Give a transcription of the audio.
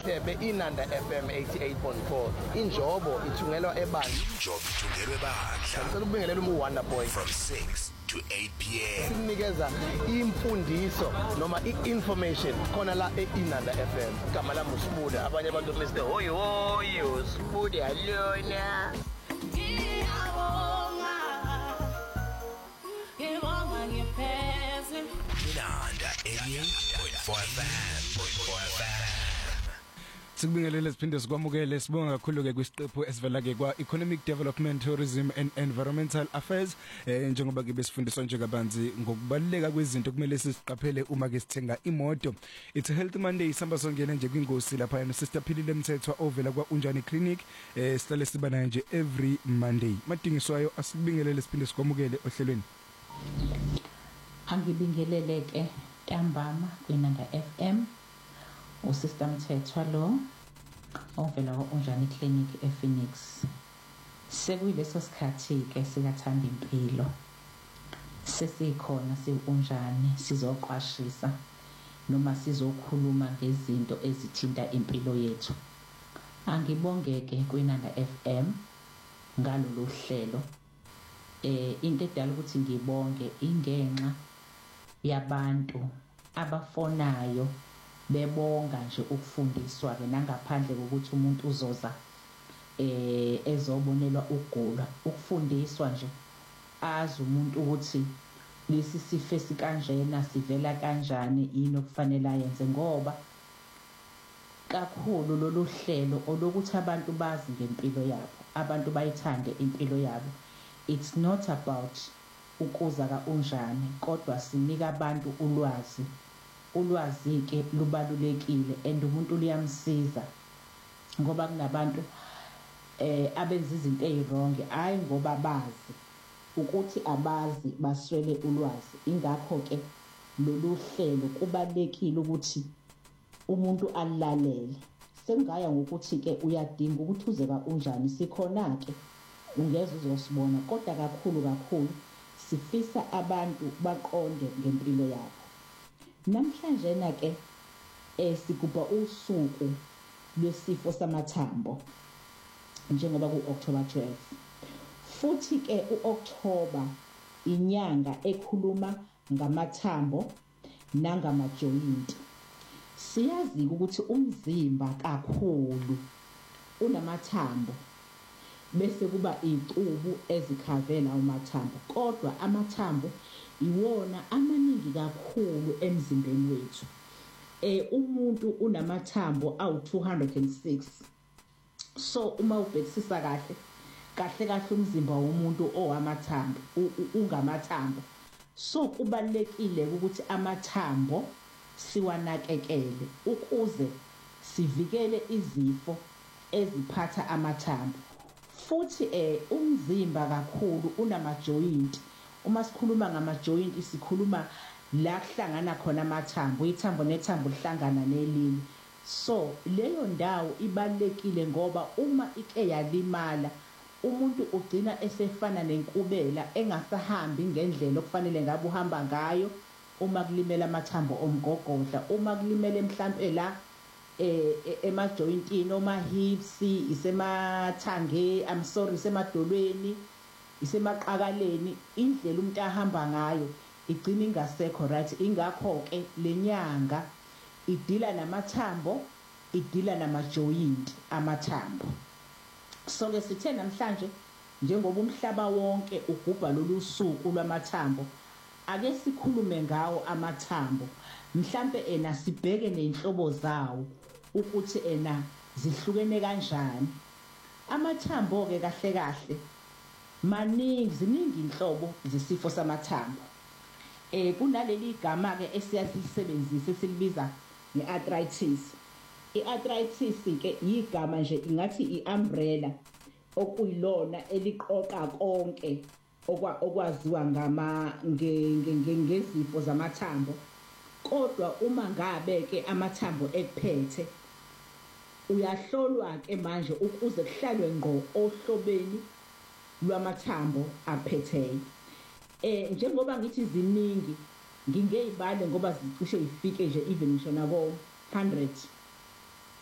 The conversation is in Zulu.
Thebe Inanda FM 88.4 injobo ithungelwa ebandla injobo ithungelwa ebandla ngicela ukubingelela uWonder Boy from 6 to 8 p.m. sinikeza imfundiso noma iinformation khona la eInanda FM igama lami uSibude abanye abantu Mr hoyi hoyi uSibude alona Inanda 88.4 FM. Sikubingelele siphinde sikwamukele sibonga kakhulu ke kwisiqephu esivela ke kwa Economic Development, Tourism and Environmental Affairs njengoba ke besifundiswa nje kabanzi ngokubaluleka kwezinto kumele siziqaphele uma ke sithenga imoto. It's a Health Monday samba songena nje kwingosi lapha no Sister Philile Mthethwa ovela kwa Unjani Clinic sihlale siba naye nje every Monday. Madingiswayo asibingelele siphinde sikwamukele ohlelweni. Angibingeleleke ntambama kwinanda FM uSister Mthethwa lo ovela kwa-Unjani Clinic ePhoenix. Sekuyileso sikhathi ke sikathanda impilo sesikhona siUnjani sizoqwashisa noma sizokhuluma ngezinto ezithinta impilo yethu. Angibongeke kwinanda FM ngalolu hlelo into edala ukuthi ngibonge ingenxa yabantu abafonayo bebonga nje ukufundiswa ke nangaphandle kokuthi umuntu uzoza ezobonelwa ukugula ukufundiswa nje azi umuntu ukuthi lesi sifo esikanjena sivela kanjani yini okufanele ayenze ngoba kakhulu lolu hlelo olokuthi abantu bazi ngempilo yabo abantu bayithande impilo yabo. It's not about ukuza kaUnjani kodwa sinika abantu ulwazi ke lubalulekile and umuntu liyamsiza ngoba kunabantu abenza izinto ezirong hayi ngoba bazi ukuthi abazi baswele ulwazi. Ingakho ke lolu hlelo kubalekile ukuthi umuntu alalele. Sengaya ngokuthi ke uyadinga ukuthi uze kaUnjani sikhona ke ungeze uzosibona kodwa kakhulu sifisa abantu baqonde ngempilo yabo. Namhlanje na ke sigubha usuku lwesifo samathambo njengoba kuOctober 12 futhi ke uOctober inyanga ekhuluma ngamathambo nangamajoint. Siyazi ukuthi umzimba kakhulu unamathambo bese kuba icubu ezikhavela umathambo kodwa amathambo iwona amaningi kakhulu emzimbeni wethu. Umuntu unamathambo awu206. So uma ubhekisisa kahle umzimba womuntu owamathambo ungamathambo. So kubalekile ukuthi amathambo siwanakekele ukuze sivikele izifo eziphatha amathambo. Futhi umzimba kakhulu unamajoint. Uma sikhuluma ngamajoint sikhuluma la kuhlangana khona amathambo, ithambo nethambo lihlangana nelinye. So leyo ndawo ibalekile ngoba uma ike yalimala umuntu ugcina esefana nenkubela engasahambi ngendlela okufanele ngabe uhamba ngayo. Uma kulimela amathambo omgogodla, uma kulimele mhlambe la emajointini oma hips isemathange isemadolweni isemaqakaleni indlela umuntu ahamba ngayo igcina ingasekho right. Ingakho ke lenyanga idila namathambo idila namajoint amathambo. So ke sithe namhlanje njengoba umhlaba wonke ugubha lolu suku lwamathambo ake sikhulume ngawo amathambo mhlambe sibheke nenhlobo zawo ukuthi zihlukene kanjani amathambo ke kahle ziningi inhlobo zesifo samathambo. Kunaleli igama ke esiyasebenzisa esilibiza ngearthritis. Iarthritis ke igama nje ingathi iumbrella okuyilona eliqoqa konke okwaziwa ngezifo zamathambo. Kodwa uma ngabe ke amathambo ekuphethe uyahlolwa ke manje ukuze kuhlalwe ngqo ohlobeni lwamathambo aphetheyo. Njengoba ngithi ziningi ngingeyibale ngoba zicishe ifike nje even ngisho nabo 100